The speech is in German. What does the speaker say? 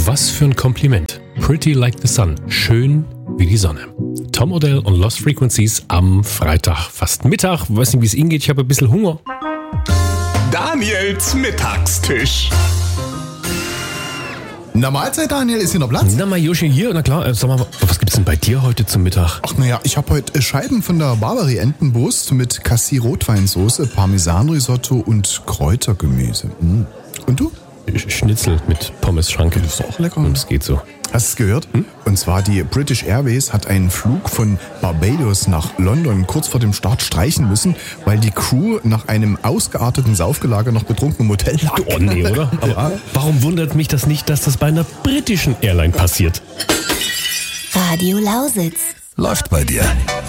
Was für ein Kompliment. Pretty like the sun. Schön wie die Sonne. Tom Odell und Lost Frequencies am Freitag, fast Mittag. Weiß nicht, wie es Ihnen geht. Ich habe ein bisschen Hunger. Daniels Mittagstisch. Na Mahlzeit, Daniel, ist hier noch Platz? Na, Majoshi hier. Na klar, sag mal, was gibt's denn bei dir heute zum Mittag? Ach naja, ich habe heute Scheiben von der Barbary Entenbrust mit Cassis-Rotweinsoße, Parmesanrisotto und Kräutergemüse. Und du? Schnitzel mit Pommes-Schranke. Das ist auch lecker. Und es geht so. Hast du es gehört? Und zwar die British Airways hat einen Flug von Barbados nach London kurz vor dem Start streichen müssen, weil die Crew nach einem ausgearteten Saufgelager noch betrunken im Hotel lag. Oh nee, oder? Aber warum wundert mich das nicht, dass das bei einer britischen Airline passiert? Radio Lausitz. Läuft bei dir.